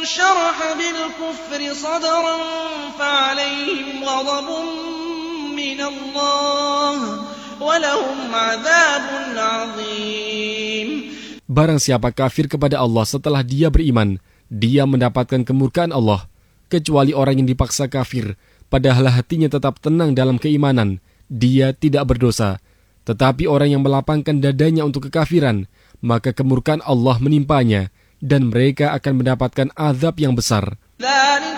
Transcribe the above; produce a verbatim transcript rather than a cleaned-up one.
شرح بالكفر صدرا فعليهم غضب من الله ولهم عذاب عظيم. Barang siapa kafir kepada Allah setelah dia beriman, dia mendapatkan kemurkaan Allah, kecuali orang yang dipaksa kafir, padahal hatinya tetap tenang dalam keimanan, dia tidak berdosa. Tetapi orang yang melapangkan dadanya untuk kekafiran, maka kemurkaan Allah menimpanya, dan mereka akan mendapatkan azab yang besar.